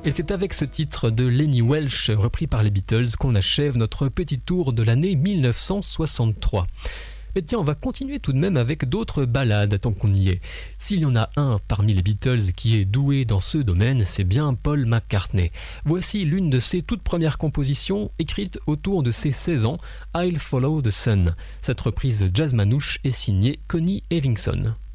Et c'est avec ce titre de Lenny Welch, repris par les Beatles, qu'on achève notre petit tour de l'année 1963. Mais tiens, on va continuer tout de même avec d'autres ballades tant qu'on y est. S'il y en a un parmi les Beatles qui est doué dans ce domaine, c'est bien Paul McCartney. Voici l'une de ses toutes premières compositions, écrite autour de ses 16 ans, I'll Follow the Sun. Cette reprise jazz manouche est signée Connie Evinson.